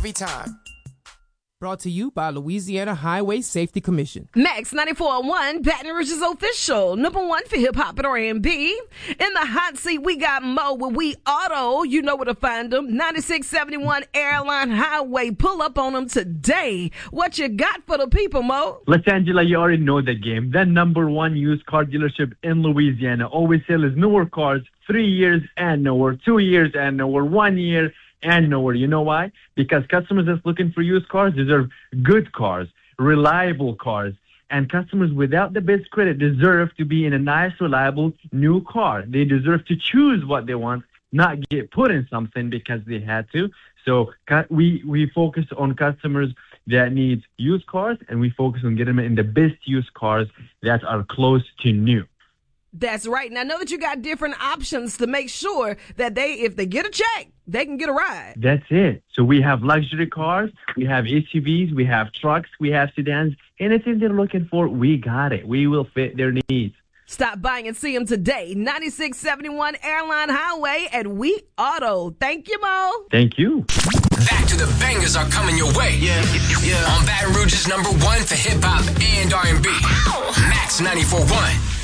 every time. Brought to you by Louisiana Highway Safety Commission. Max 94.1, Baton Rouge's official #1 for hip-hop and R&B. In the hot seat, we got Mo with We Auto. You know where to find them. 9671 Airline Highway. Pull up on them today. What you got for the people, Mo? Los Angeles, you already know the game. The #1 used car dealership in Louisiana. Always sell is newer cars, 3 years and newer, 2 years and newer, 1 year and nowhere. You know why? Because customers that's looking for used cars deserve good cars, reliable cars. And customers without the best credit deserve to be in a nice, reliable new car. They deserve to choose what they want, not get put in something because they had to. So we focus on customers that need used cars, and we focus on getting them in the best used cars that are close to new. That's right. And I know that you got different options to make sure that if they get a check, they can get a ride. That's it. So we have luxury cars, we have SUVs, we have trucks, we have sedans. Anything they're looking for, we got it. We will fit their needs. Stop by and see them today. 9671 Airline Highway at We Auto. Thank you, Mo. Thank you. Back to the bangers are coming your way. Yeah. On Baton Rouge's #1 for hip-hop and R&B. Max 94.1.